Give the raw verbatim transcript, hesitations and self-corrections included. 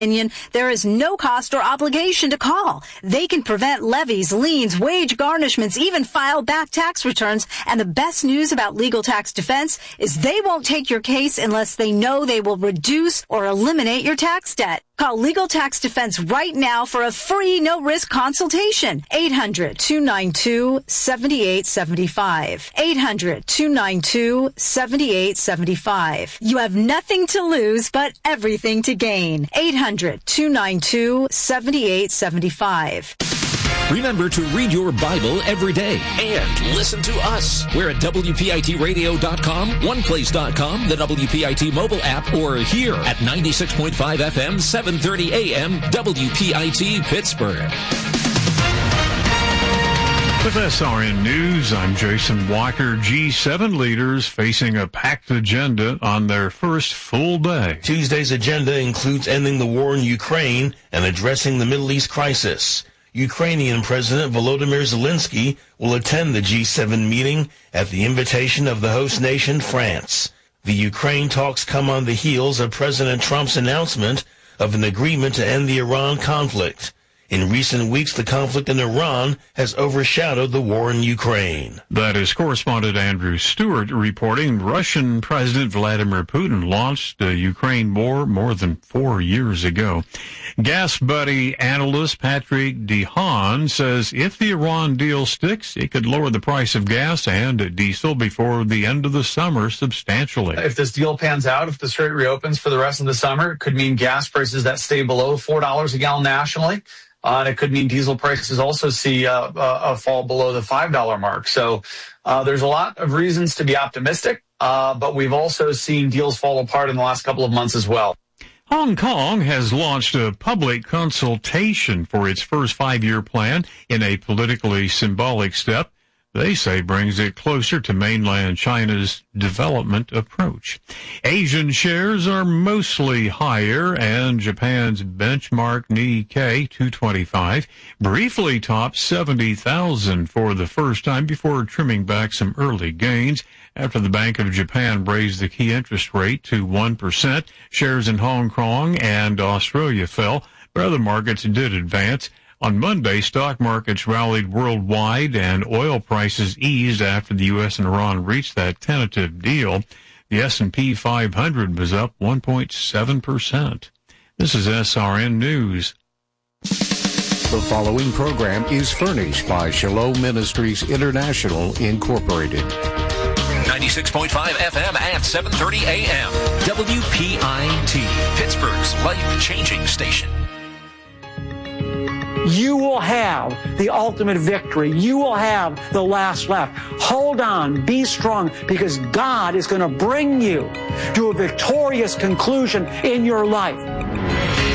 opinion, there is no cost or obligation to call. They can prevent levies, liens, wage garnishments, even file back tax returns. And the best news about Legal Tax Defense is they won't take your case unless they know they will reduce or eliminate your tax debt. Call Legal Tax Defense right now for a free, no-risk consultation. eight hundred, two nine two, seven eight seven five. eight hundred, two nine two, seven eight seven five. You have nothing to lose, but everything to gain. eight hundred, two nine two, seven eight seven five. Remember to read your Bible every day and listen to us. We're at W P I T radio dot com, one place dot com, the W P I T mobile app, or here at ninety-six point five F M, seven thirty A M, W P I T Pittsburgh. With S R N News, I'm Jason Walker. G seven leaders facing a packed agenda on their first full day. Tuesday's agenda includes ending the war in Ukraine and addressing the Middle East crisis. Ukrainian President Volodymyr Zelensky will attend the G seven meeting at the invitation of the host nation, France. The Ukraine talks come on the heels of President Trump's announcement of an agreement to end the Iran conflict. In recent weeks, the conflict in Iran has overshadowed the war in Ukraine. That is correspondent Andrew Stewart reporting. Russian President Vladimir Putin launched the Ukraine war more than four years ago. Gas Buddy analyst Patrick DeHaan says if the Iran deal sticks, it could lower the price of gas and diesel before the end of the summer substantially. If this deal pans out, if the strait reopens for the rest of the summer, it could mean gas prices that stay below four dollars a gallon nationally. Uh, and it could mean diesel prices also see uh, a, a fall below the five dollar mark. So uh, there's a lot of reasons to be optimistic, uh, but we've also seen deals fall apart in the last couple of months as well. Hong Kong has launched a public consultation for its first five-year plan in a politically symbolic step they say brings it closer to mainland China's development approach. Asian shares are mostly higher, and Japan's benchmark Nikkei two twenty-five briefly topped seventy thousand for the first time before trimming back some early gains. After the Bank of Japan raised the key interest rate to one percent, shares in Hong Kong and Australia fell, but other markets did advance. On Monday, stock markets rallied worldwide and oil prices eased after the U S and Iran reached that tentative deal. The S and P five hundred was up one point seven percent. This is S R N News. The following program is furnished by Shalom Ministries International, Incorporated. ninety-six point five F M at seven thirty A M. W P I T, Pittsburgh's life-changing station. You will have the ultimate victory. You will have the last laugh. Hold on. Be strong, because God is going to bring you to a victorious conclusion in your life.